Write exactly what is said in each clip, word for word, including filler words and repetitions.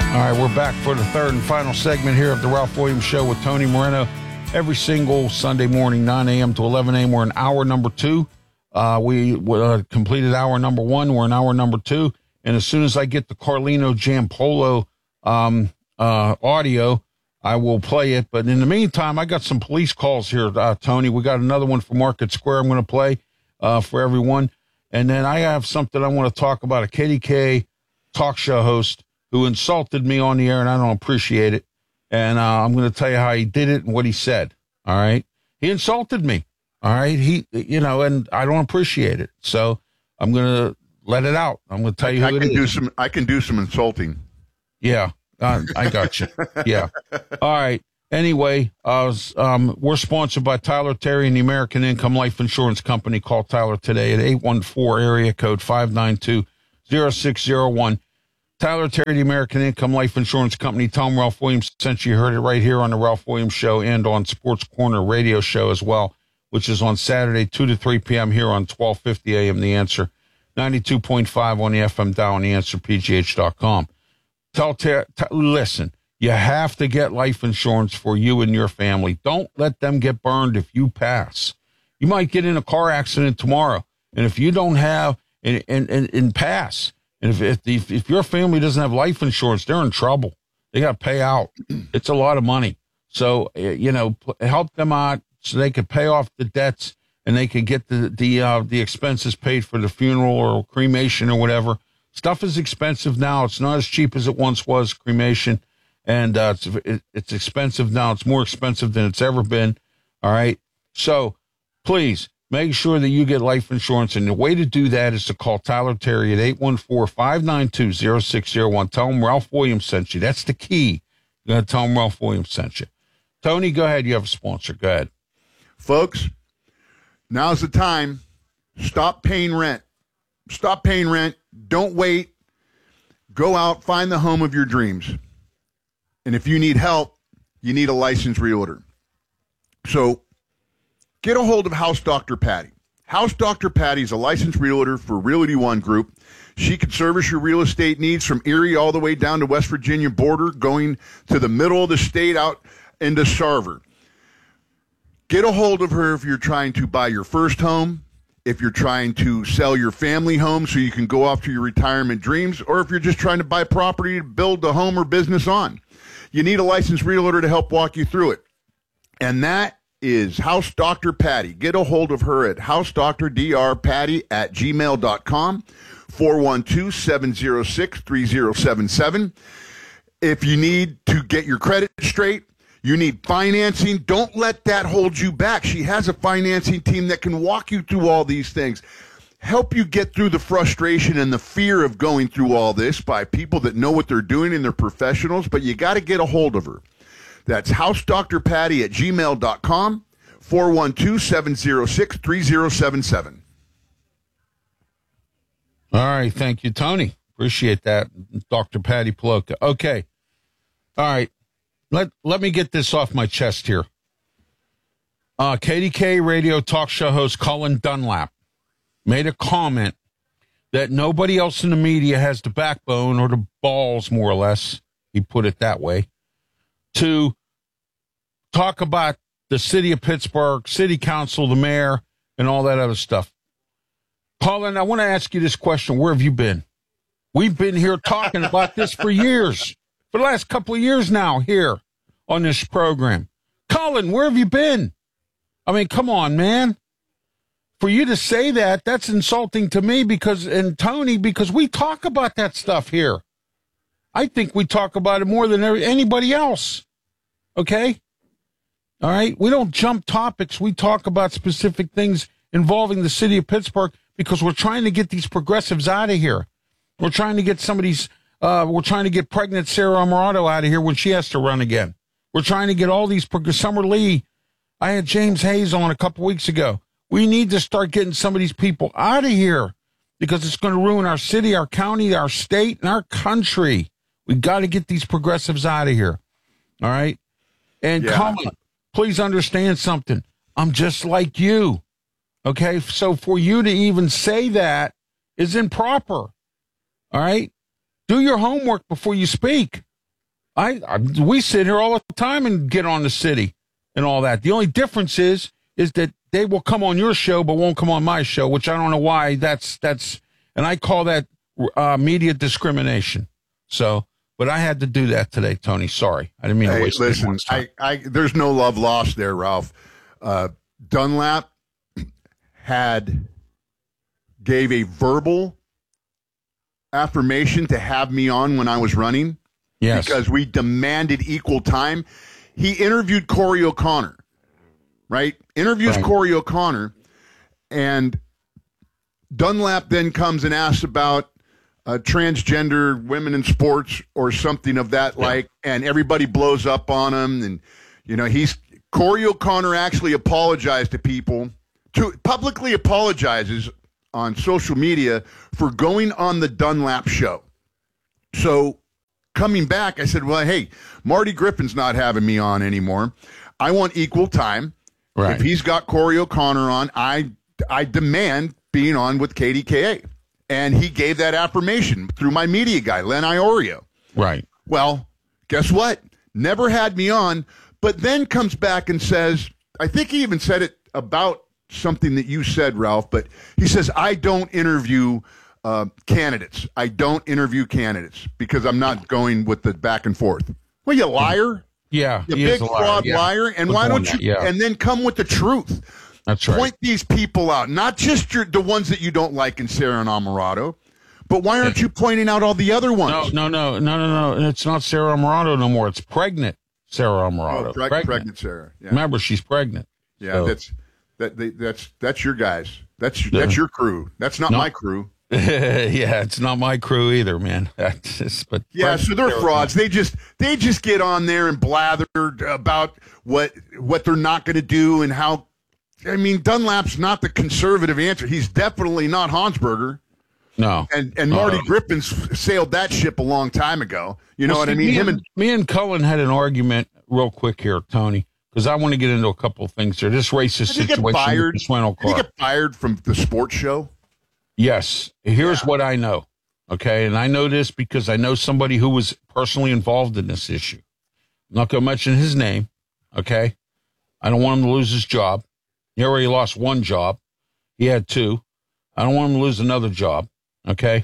All right, we're back for the third and final segment here of the Ralph Williams Show with Tony Moreno. Every single Sunday morning, nine a.m. to eleven a.m. We're in hour number two. Uh, we uh, completed hour number one. We're in hour number two. And as soon as I get the Carlino Giampolo um, uh, audio, I will play it. But in the meantime, I got some police calls here, uh, Tony. We got another one from Market Square I'm going to play uh, for everyone. And then I have something I want to talk about, a K D K talk show host who insulted me on the air, and I don't appreciate it. And uh, I'm going to tell you how he did it and what he said. All right. He insulted me. All right. He, you know, and I don't appreciate it. So I'm going to let it out. I'm going to tell you I who can it do is. some, I can do some insulting. Yeah. Uh, I got you. Yeah. All right. Anyway, uh, um, we're sponsored by Tyler Terry and the American Income Life Insurance Company. Call Tyler today at eight one four area code five nine two zero six zero one. Tyler Terry, the American Income Life Insurance Company. Tell them Ralph Williams sent you. You heard it right here on the Ralph Williams Show and on Sports Corner radio show as well, which is on Saturday, two to three p.m. here on twelve fifty a.m. The Answer, ninety-two point five on the F M dial on the answer p g h dot com. Tell, t- t- listen, you have to get life insurance for you and your family. Don't let them get burned if you pass. You might get in a car accident tomorrow, and if you don't have, and, and, and, and pass, and if, if if your family doesn't have life insurance, they're in trouble. They got to pay out. It's a lot of money. So, you know, help them out so they could pay off the debts and they could get the the uh, the expenses paid for the funeral or cremation or whatever. Stuff is expensive now. It's not as cheap as it once was, cremation, and uh, it's it, it's expensive now. It's more expensive than it's ever been. All right. So please make sure that you get life insurance. And the way to do that is to call Tyler Terry at eight one four, five nine two, zero six zero one. Tell him Ralph Williams sent you. That's the key. You got to tell him Ralph Williams sent you. Tony, go ahead. You have a sponsor. Go ahead. Folks, now's the time. Stop paying rent. Stop paying rent. Don't wait. Go out, find the home of your dreams. And if you need help, you need a licensed realtor. So get a hold of House Doctor Patty. House Doctor Patty is a licensed realtor for Realty One Group. She can service your real estate needs from Erie all the way down to West Virginia border, going to the middle of the state out into Sarver. Get a hold of her if you're trying to buy your first home, if you're trying to sell your family home so you can go off to your retirement dreams, or if you're just trying to buy property to build a home or business on. You need a licensed realtor to help walk you through it. And that is House Doctor Patty. Get a hold of her at house doctor d r patty at gmail dot com, four one two, seven zero six, three zero seven seven. If you need to get your credit straight, you need financing, don't let that hold you back. She has a financing team that can walk you through all these things, help you get through the frustration and the fear of going through all this by people that know what they're doing and they're professionals, but you got to get a hold of her. That's house doctor patty at gmail dot com, four one two, seven zero six, three zero seven seven. All right. Thank you, Tony. Appreciate that, Doctor Patty Paloka. Okay. All right. Let let me get this off my chest here. Uh, K D K radio talk show host Colin Dunlap made a comment that nobody else in the media has the backbone or the balls, more or less, he put it that way, to talk about the city of Pittsburgh, city council, the mayor, and all that other stuff. Colin, I want to ask you this question. Where have you been? We've been here talking about this for years. For the last couple of years now here on this program. Colin, where have you been? I mean, come on, man. For you to say that, that's insulting to me because, and Tony, because we talk about that stuff here. I think we talk about it more than anybody else. Okay? All right? We don't jump topics. We talk about specific things involving the city of Pittsburgh because we're trying to get these progressives out of here. We're trying to get some of these Uh, we're trying to get pregnant Sarah Amarato out of here when she has to run again. We're trying to get all these, Summer Lee. I had James Hayes on a couple weeks ago. We need to start getting some of these people out of here because it's going to ruin our city, our county, our state, and our country. We got to get these progressives out of here. All right? And yeah. Colin, please understand something. I'm just like you. Okay? So for you to even say that is improper. All right? Do your homework before you speak. I, I we sit here all the time and get on the city and all that. The only difference is is that they will come on your show but won't come on my show, which I don't know why. That's that's and I call that uh, media discrimination. So, but I had to do that today, Tony. Sorry, I didn't mean hey, to waste listen, anyone's time. I, I, there's no love lost there, Ralph. Uh, Dunlap had gave a verbal affirmation to have me on when I was running. Yes, because we demanded equal time. He interviewed Corey O'Connor, right? Interviews right. Corey O'Connor, and Dunlap then comes and asks about uh, transgender women in sports or something of that yeah. like, and everybody blows up on him. And, you know, he's Corey O'Connor actually apologized to people, to publicly apologizes on social media for going on the Dunlap show. So coming back, I said, well, hey, Marty Griffin's not having me on anymore. I want equal time. Right. If he's got Corey O'Connor on, I I demand being on with K D K A. And he gave that affirmation through my media guy, Len Iorio. Right. Well, guess what? Never had me on, but then comes back and says, I think he even said it about something that you said, Ralph, but he says, I don't interview uh, candidates. I don't interview candidates because I'm not going with the back and forth. Well, you liar. Yeah. You big fraud yeah. liar. And We're why don't that, you, yeah. and then come with the truth. That's right. Point these people out, not just your, the ones that you don't like in Sarah and Amarato, but why aren't you pointing out all the other ones? No, no, no, no, no, no. It's not Sarah Amarato no more. It's pregnant Sarah Amarato. Oh, pre- pregnant. pregnant Sarah. Yeah. Remember, she's pregnant. Yeah, so. that's that. They, that's that's your guys. That's that's your crew. That's not no. my crew. Yeah, it's not my crew either, man. That's just, but yeah, so they're Sarah frauds. They just they just get on there and blather about what what they're not going to do and how. I mean, Dunlap's not the conservative answer. He's definitely not Hansberger. No. And and Marty uh, Griffin sailed that ship a long time ago. You know well, what see, I mean? Me Him and, and me and Cullen had an argument real quick here, Tony, because I want to get into a couple of things here. This racist did he situation. get fired? With the Did he get fired from the sports show? Yes. Here's Yeah. what I know. Okay. And I know this because I know somebody who was personally involved in this issue. I'm not going to mention his name. Okay. I don't want him to lose his job. He already lost one job. He had two. I don't want him to lose another job. Okay.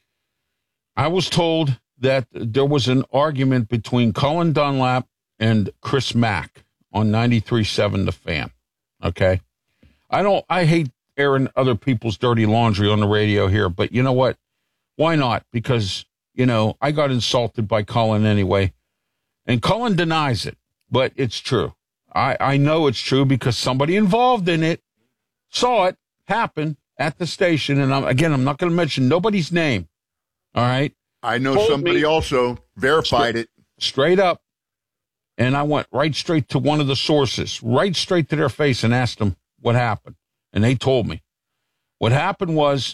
I was told that there was an argument between Cullen Dunlap and Chris Mack on ninety-three point seven The Fan. Okay. I don't, I hate airing other people's dirty laundry on the radio here, but you know what? Why not? Because, you know, I got insulted by Cullen anyway. And Cullen denies it, but it's true. I, I know it's true because somebody involved in it saw it happen at the station. And I'm, again, I'm not going to mention nobody's name. All right. I know Told somebody me, also verified straight, it. Straight up. And I went right straight to one of the sources, right straight to their face and asked them what happened. And they told me. What happened was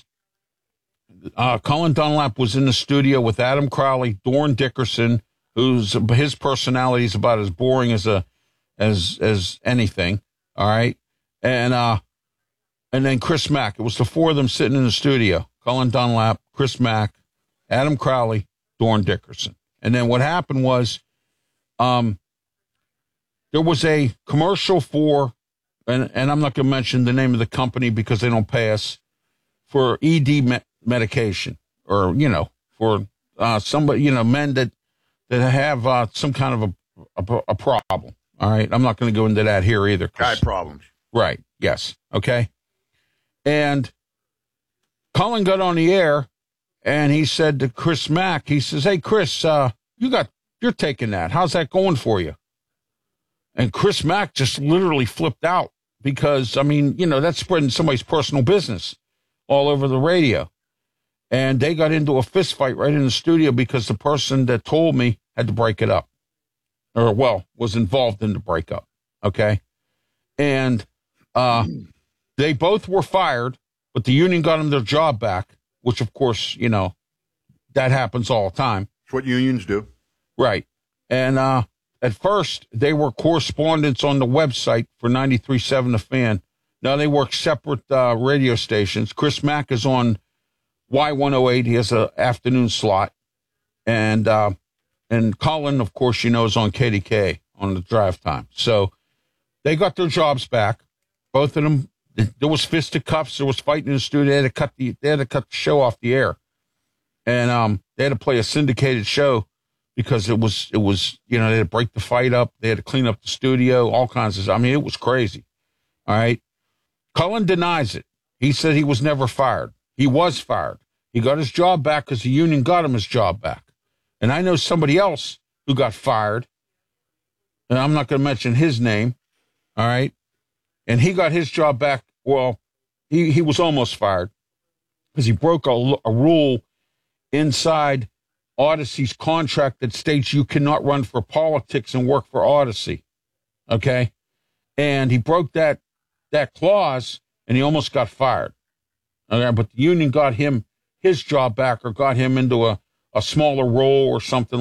uh, Cullen Dunlap was in the studio with Adam Crowley, Doran Dickerson, who's his personality is about as boring as a as as anything. All right. And uh and then Chris Mack. It was the four of them sitting in the studio. Cullen Dunlap, Chris Mack, Adam Crowley, Doran Dickerson. And then what happened was um there was a commercial for and and I'm not going to mention the name of the company because they don't pay us, for E D me- medication or, you know, for uh somebody, you know, men that that have uh, some kind of a, a, a problem. All right. I'm not going to go into that here either. Guy problems. Right. Yes. Okay. And Cullen got on the air and he said to Chris Mack, he says, hey, Chris, uh, you got, you're taking that. How's that going for you? And Chris Mack just literally flipped out because, I mean, you know, that's spreading somebody's personal business all over the radio. And they got into a fist fight right in the studio because the person that told me had to break it up. Or, well, was involved in the breakup. Okay? And uh, they both were fired, but the union got them their job back, which, of course, you know, that happens all the time. It's what unions do. Right. And uh, at first, they were correspondents on the website for ninety-three point seven The Fan. Now they work separate uh, radio stations. Chris Mack is on Y one oh eight. He has an afternoon slot. And uh, And Colin, of course, you know, is on K D K on the drive time. So they got their jobs back. Both of them. There was fisticuffs. There was fighting in the studio. They had to cut the they had to cut the show off the air, and um, they had to play a syndicated show because it was it was you know they had to break the fight up. They had to clean up the studio. All kinds of. I mean, it was crazy. All right. Cullen denies it. He said he was never fired. He was fired. He got his job back because the union got him his job back. And I know somebody else who got fired, and I'm not going to mention his name. All right. And he got his job back. Well, he, he was almost fired because he broke a, a rule inside Odyssey's contract that states you cannot run for politics and work for Odyssey. Okay. And he broke that, that clause and he almost got fired. Okay. But the union got him his job back or got him into a, a smaller role or something